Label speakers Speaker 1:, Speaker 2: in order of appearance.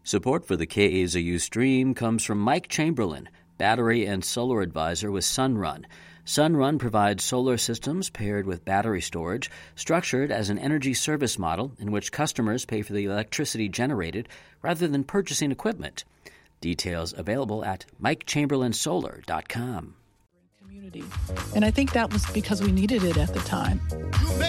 Speaker 1: Support for the KAZU stream comes from Mike Chamberlain, Battery and Solar Advisor with Sunrun. Sunrun provides solar systems paired with battery storage, structured as an energy service model in which customers pay for the electricity generated rather than purchasing equipment. Details available at MikeChamberlainSolar.com.
Speaker 2: And I think that was because we needed it at the time.